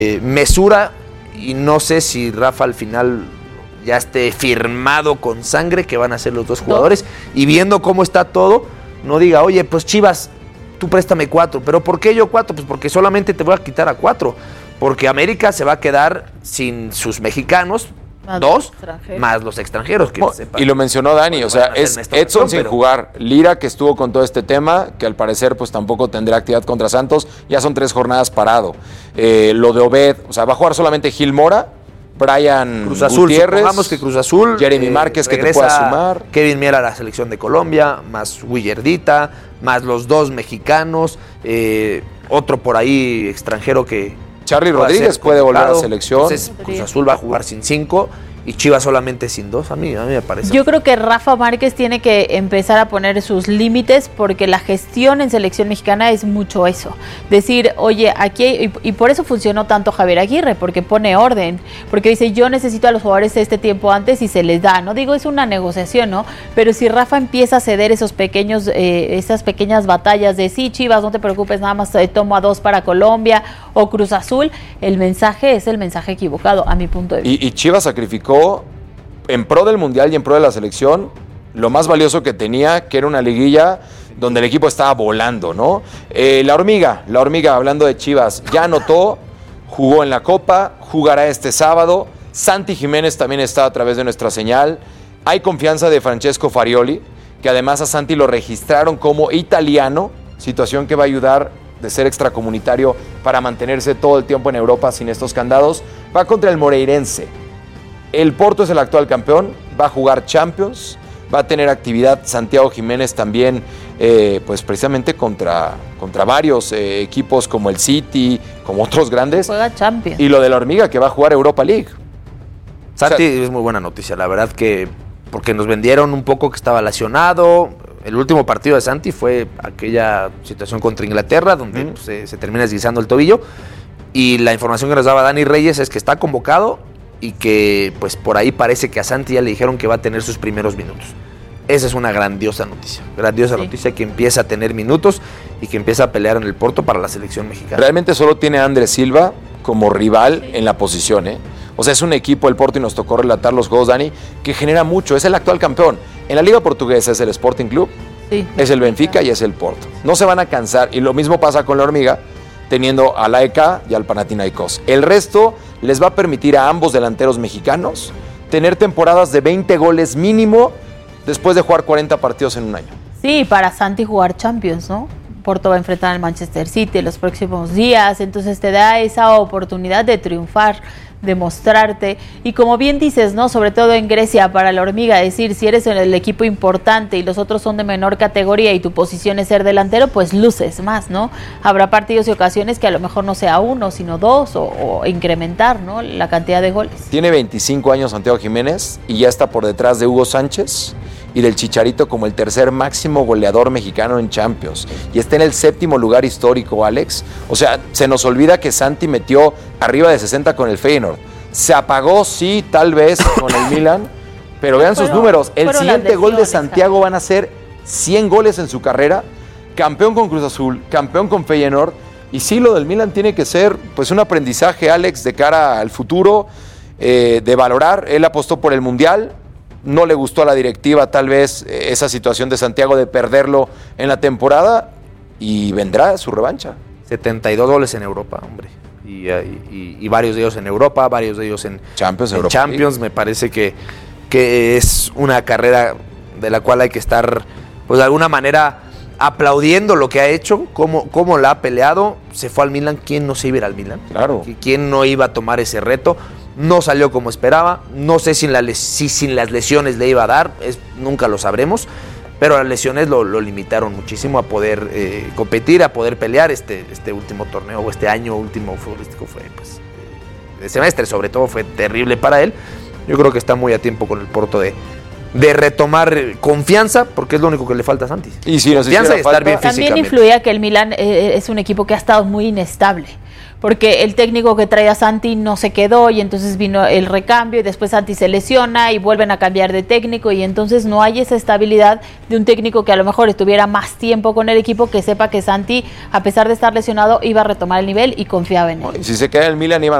mesura, y no sé si Rafa al final ya esté firmado con sangre que van a ser los dos jugadores, y viendo cómo está todo, no diga, oye, pues Chivas, tú préstame 4, pero ¿por qué yo 4? Pues porque solamente te voy a quitar a 4, porque América se va a quedar sin sus mexicanos, más 2, más los extranjeros. Que y lo mencionó Dani, o sea, es Edson sin jugar, Lira que estuvo con todo este tema, que al parecer pues tampoco tendrá actividad contra Santos, ya son 3 jornadas parado. Lo de Obed, o sea, va a jugar solamente Gil Mora, Brian Cruz Azul, Gutiérrez, supongamos que Cruz Azul, Jeremy Márquez que te pueda sumar, Kevin Mier a la selección de Colombia, más Willardita, más los 2 mexicanos, otro por ahí extranjero que Charly Rodríguez puede volver a la selección. Entonces Cruz Azul va a jugar sin 5 y Chivas solamente sin 2, a mí me parece. Yo creo que Rafa Márquez tiene que empezar a poner sus límites, porque la gestión en selección mexicana es mucho eso. Decir, oye, aquí, y por eso funcionó tanto Javier Aguirre, porque pone orden, porque dice, yo necesito a los jugadores este tiempo antes y se les da, no digo, es una negociación, ¿no? Pero si Rafa empieza a ceder esos pequeños, esas pequeñas batallas de, sí, Chivas, no te preocupes, nada más tomo a 2 para Colombia o Cruz Azul, el mensaje es el mensaje equivocado, a mi punto de vista. Y Chivas sacrificó en pro del Mundial y en pro de la selección lo más valioso que tenía, que era una liguilla donde el equipo estaba volando, ¿no? La hormiga, hablando de Chivas, ya anotó, jugó en la Copa, jugará este sábado. Santi Jiménez también está a través de nuestra señal. Hay confianza de Francesco Farioli, que además a Santi lo registraron como italiano, situación que va a ayudar de ser extracomunitario para mantenerse todo el tiempo en Europa sin estos candados. Va contra el Moreirense. El Porto es el actual campeón, va a jugar Champions, va a tener actividad Santiago Jiménez también, pues precisamente contra varios equipos como el City, como otros grandes. Juega Champions. Y lo de la hormiga, que va a jugar Europa League. Santi, es muy buena noticia, la verdad, que porque nos vendieron un poco que estaba lesionado. El último partido de Santi fue aquella situación contra Inglaterra, donde pues, se termina deslizando el tobillo, y la información que nos daba Dani Reyes es que está convocado y que pues por ahí parece que a Santi ya le dijeron que va a tener sus primeros minutos. Esa es una grandiosa noticia, noticia, que empieza a tener minutos y que empieza a pelear en el Porto para la selección mexicana. Realmente solo tiene a Andrés Silva como rival en la posición, ¿eh? O sea, es un equipo, el Porto, y nos tocó relatar los juegos, Dani, que genera mucho, es el actual campeón. En la Liga Portuguesa es el Sporting Club, es el Benfica y es el Porto. No se van a cansar, y lo mismo pasa con la hormiga, teniendo al AEK y al Panathinaikos. El resto les va a permitir a ambos delanteros mexicanos tener temporadas de 20 goles mínimo después de jugar 40 partidos en un año. Sí, para Santi jugar Champions, ¿no? Porto va a enfrentar al Manchester City en los próximos días, entonces te da esa oportunidad de triunfar, de mostrarte, y como bien dices, ¿no? Sobre todo en Grecia, para la hormiga, decir, si eres el equipo importante y los otros son de menor categoría y tu posición es ser delantero, pues luces más, ¿no? Habrá partidos y ocasiones que a lo mejor no sea 1, sino 2, o incrementar, ¿no? La cantidad de goles. Tiene 25 años Santiago Jiménez y ya está por detrás de Hugo Sánchez y del Chicharito como el tercer máximo goleador mexicano en Champions. Y está en el 7º lugar histórico, Alex. O sea, se nos olvida que Santi metió arriba de 60 con el Feyenoord. Se apagó, sí, tal vez con el Milan, pero vean sus números. El siguiente gol de Santiago van a ser 100 goles en su carrera. Campeón con Cruz Azul, campeón con Feyenoord. Y sí, lo del Milan tiene que ser pues un aprendizaje, Alex, de cara al futuro, de valorar. Él apostó por el Mundial. No le gustó a la directiva tal vez esa situación de Santiago de perderlo en la temporada, y vendrá su revancha. 72 goles en Europa, hombre. Y varios de ellos en Europa, varios de ellos en Champions. Me parece que es una carrera de la cual hay que estar, pues de alguna manera, aplaudiendo lo que ha hecho, cómo la ha peleado. Se fue al Milan, ¿quién no se iba a ir al Milan? Claro. ¿Quién no iba a tomar ese reto? No salió como esperaba, no sé si sin las lesiones le iba a dar, nunca lo sabremos, pero las lesiones lo limitaron muchísimo a poder competir, a poder pelear. Este último torneo, o este año último futbolístico fue, pues, de semestre sobre todo, fue terrible para él. Yo creo que está muy a tiempo con el Porto de retomar confianza, porque es lo único que le falta a Santi. Y si confianza y estar bien físicamente. También influía que el Milan es un equipo que ha estado muy inestable, porque el técnico que traía Santi no se quedó y entonces vino el recambio y después Santi se lesiona y vuelven a cambiar de técnico y entonces no hay esa estabilidad de un técnico que a lo mejor estuviera más tiempo con el equipo, que sepa que Santi, a pesar de estar lesionado, iba a retomar el nivel y confiaba en él. Si se queda el Milan, iban